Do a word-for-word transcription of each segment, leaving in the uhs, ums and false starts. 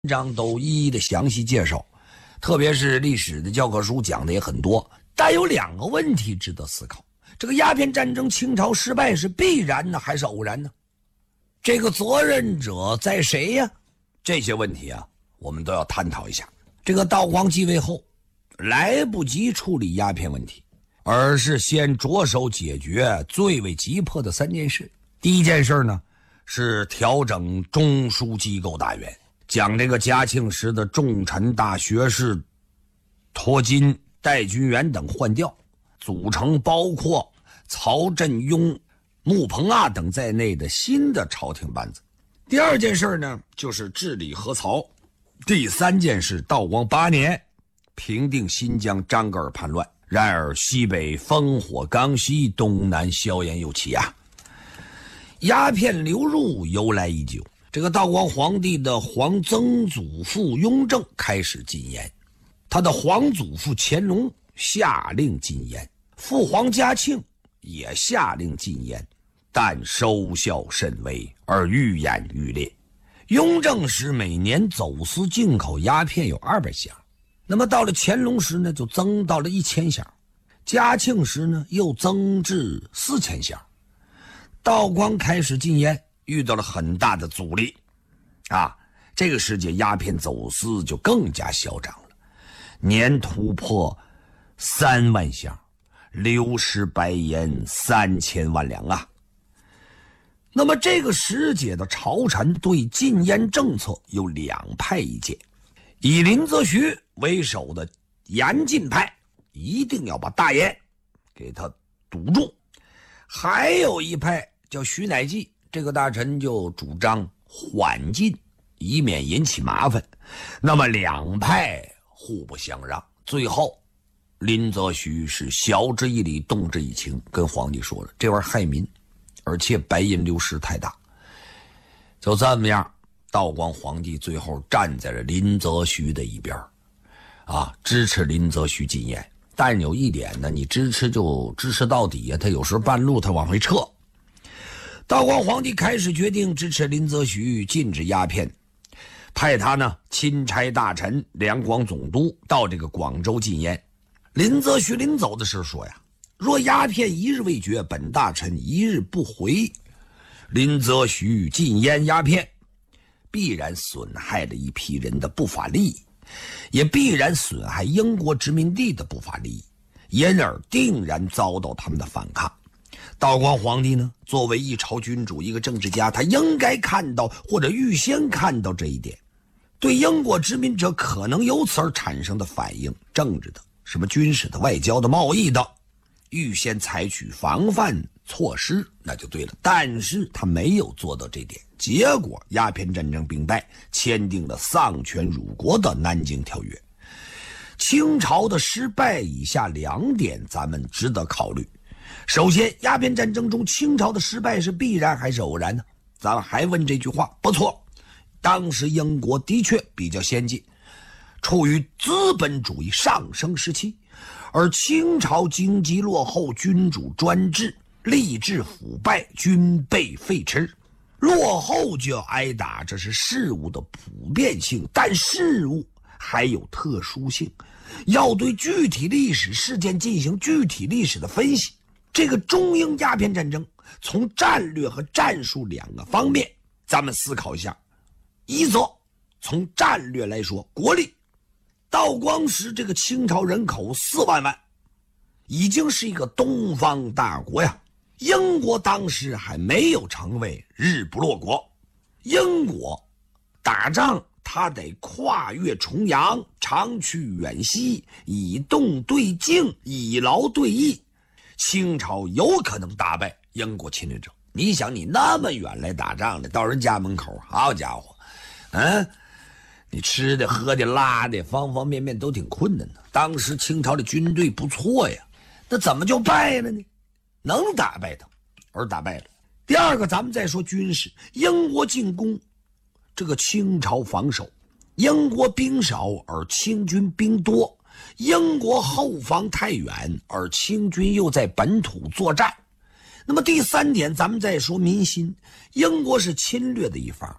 章都一一的详细介绍，特别是历史的教科书讲的也很多。但有两个问题值得思考：这个鸦片战争清朝失败是必然呢，还是偶然呢？这个责任者在谁呀？这些问题啊，我们都要探讨一下。这个道光继位后，来不及处理鸦片问题，而是先着手解决最为急迫的三件事。第一件事呢，是调整中枢机构大员，将这个嘉庆时的重臣大学士托金、戴君元等换掉，组成包括曹振庸、穆彭亚等在内的新的朝廷班子。第二件事呢，就是治理和曹。第三件事，道光八年平定新疆张格尔叛乱。然而西北烽火刚熄，东南硝烟又起啊！鸦片流入由来已久，这个道光皇帝的皇曾祖父雍正开始禁烟，他的皇祖父乾隆下令禁烟，父皇嘉庆也下令禁烟，但收效甚微，而愈演愈烈。雍正时每年走私进口鸦片有二百箱，那么到了乾隆时呢，就增到了一千箱，嘉庆时呢又增至四千箱。道光开始禁烟，遇到了很大的阻力啊！这个时节鸦片走私就更加嚣张了，年突破三万箱，流失白烟三千万两啊！那么这个时节的朝臣对禁烟政策有两派意见，以林则徐为首的严禁派一定要把大烟给他堵住，还有一派叫徐乃济，这个大臣就主张缓禁，以免引起麻烦。那么两派互不相让，最后林则徐是晓之以理，动之以情，跟皇帝说了，这玩意儿害民，而且白银流失太大。就这么样，道光皇帝最后站在了林则徐的一边啊，支持林则徐禁烟。但有一点呢，你支持就支持到底啊，他有时候半路他往回撤。道光皇帝开始决定支持林则徐禁止鸦片，派他呢钦差大臣两广总督到这个广州禁烟。林则徐临走的时候说呀，若鸦片一日未绝，本大臣一日不回。林则徐禁烟鸦片必然损害了一批人的不法利益，也必然损害英国殖民地的不法利益，因而定然遭到他们的反抗。道光皇帝呢，作为一朝君主，一个政治家，他应该看到或者预先看到这一点，对英国殖民者可能由此而产生的反应，政治的、什么军事的、外交的、贸易的，预先采取防范措施，那就对了。但是他没有做到这点，结果鸦片战争兵败，签订了丧权辱国的南京条约。清朝的失败以下两点咱们值得考虑。首先，鸦片战争中清朝的失败是必然还是偶然呢？咱们还问这句话，不错，当时英国的确比较先进，处于资本主义上升时期，而清朝经济落后，君主专制，吏治腐败，军备废弛，落后就要挨打，这是事物的普遍性。但事物还有特殊性，要对具体历史事件进行具体历史的分析。这个中英鸦片战争从战略和战术两个方面咱们思考一下。一则从战略来说，国力，道光时这个清朝人口四万万，已经是一个东方大国呀。英国当时还没有成为日不落国，英国打仗他得跨越重洋，长驱远西，以动对静，以劳对逸。清朝有可能打败英国侵略者。你想，你那么远来打仗的，到人家门口，好家伙，嗯，你吃的喝的拉的方方面面都挺困难的。当时清朝的军队不错呀，那怎么就败了呢？能打败他，而打败了。第二个，咱们再说军事，英国进攻，这个清朝防守，英国兵少而清军兵多，英国后防太远，而清军又在本土作战。那么第三点，咱们再说民心，英国是侵略的一方，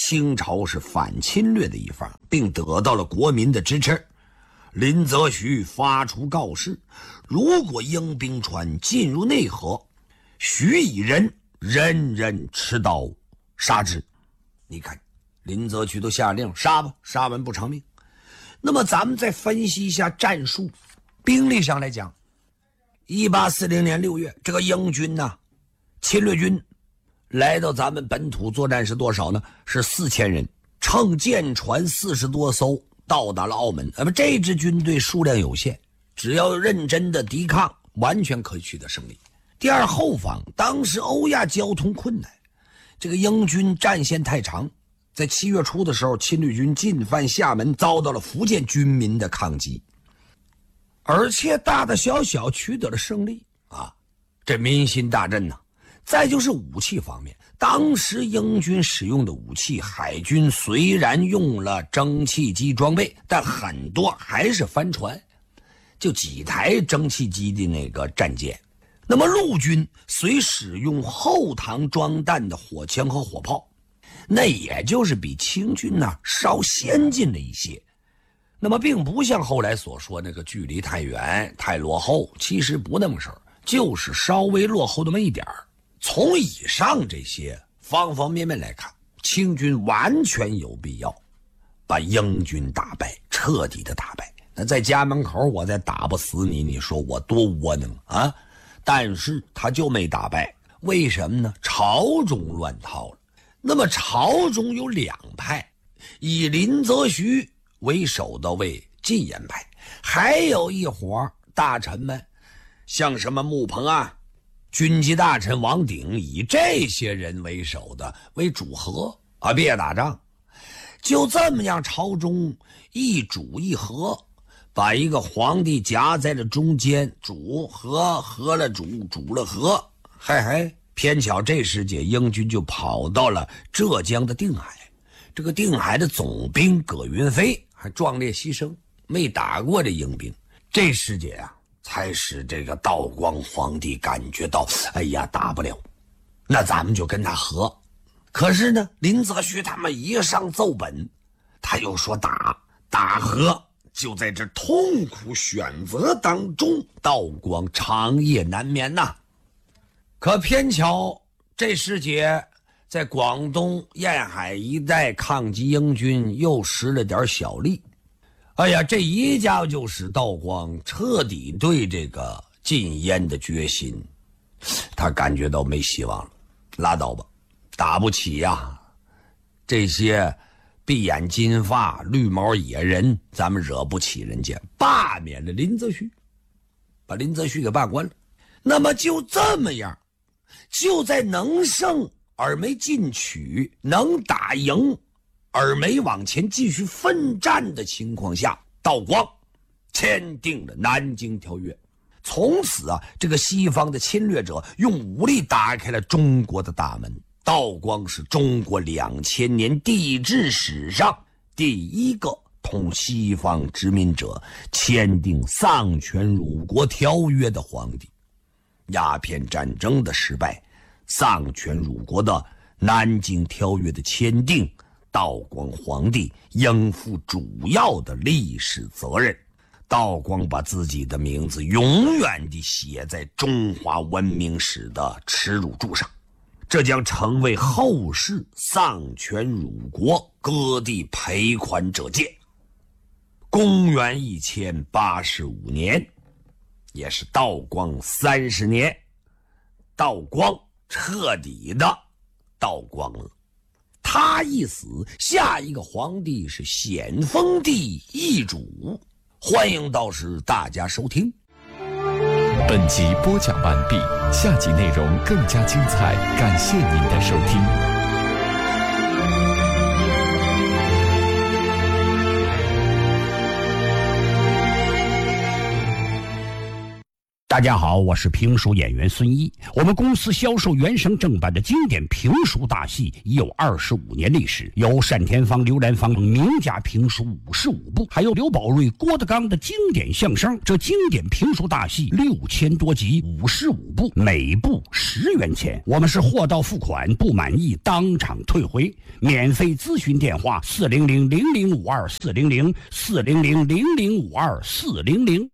清朝是反侵略的一方，并得到了国民的支持。林则徐发出告示，如果英兵船进入内河，许以人人人持刀杀之。你看林则徐都下令杀吧，杀完不偿命。那么咱们再分析一下战术。兵力上来讲，一八四零年六月，这个英军呢、啊，侵略军来到咱们本土作战是多少呢？是四千人，乘舰船四十多艘到达了澳门。那么这支军队数量有限，只要认真的抵抗，完全可以取得胜利。第二，后方当时欧亚交通困难，这个英军战线太长，在七月初的时候，侵略军进犯厦门，遭到了福建军民的抗击，而且大大小小取得了胜利啊，这民心大振呐、啊。再就是武器方面，当时英军使用的武器，海军虽然用了蒸汽机装备，但很多还是帆船，就几台蒸汽机的那个战舰。那么陆军虽使用后膛装弹的火枪和火炮，那也就是比清军呢稍先进了一些，那么并不像后来所说那个距离太远太落后，其实不那么事儿，就是稍微落后那么一点儿。从以上这些方方面面来看，清军完全有必要把英军打败，彻底的打败。那在家门口我再打不死你，你说我多窝囊啊！但是他就没打败，为什么呢？朝中乱套了。那么朝中有两派，以林则徐为首的为禁烟派，还有一伙大臣们，像什么穆鹏啊、军机大臣王鼎，以这些人为首的为主和啊，别打仗。就这么样，朝中一主一和，把一个皇帝夹在了中间，主和和了主，主了和，嗨嗨，偏巧这时节英军就跑到了浙江的定海。这个定海的总兵葛云飞还壮烈牺牲，没打过这英兵。这时节啊，才使这个道光皇帝感觉到，哎呀，打不了，那咱们就跟他和。可是呢，林则徐他们一上奏本，他又说打打和。就在这痛苦选择当中，道光长夜难眠呐。可偏巧这时节在广东沿海一带抗击英军又失了点小利。哎呀，这一下就使道光彻底对这个禁烟的决心，他感觉到没希望了，拉倒吧，打不起呀，这些闭眼金发绿毛野人咱们惹不起人家，罢免了林则徐，把林则徐给罢官了。那么就这么样，就在能胜而没进取，能打赢而没往前继续奋战的情况下，道光签订了南京条约。从此啊，这个西方的侵略者用武力打开了中国的大门。道光是中国两千年帝制史上第一个同西方殖民者签订丧权辱国条约的皇帝。鸦片战争的失败，丧权辱国的南京条约的签订，道光皇帝应负主要的历史责任。道光把自己的名字永远地写在中华文明史的耻辱柱上，这将成为后世丧权辱国、割地赔款者戒。公元一千八十五年，也是道光三十年，道光彻底的道光了。他一死，下一个皇帝是咸丰帝奕主。欢迎到时大家收听。 本集播讲完毕，下集内容更加精彩，感谢您的收听。 大家好，我是评书演员孙一。我们公司销售原声正版的经典评书大戏已有二十五年历史，有单田芳、刘兰芳名家评书五十五部，还有刘宝瑞、郭德纲的经典相声。这经典评书大戏六千多集，五十五部，每部十元钱。我们是货到付款，不满意当场退回。免费咨询电话：四零零零零五二四零零四零零零零五二四零零。